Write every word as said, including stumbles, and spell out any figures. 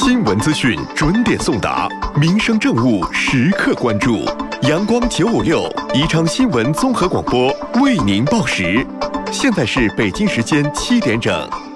新闻资讯准点送达，民生政务时刻关注。阳光九五六宜昌新闻综合广播为您报时。现在是北京时间七点整。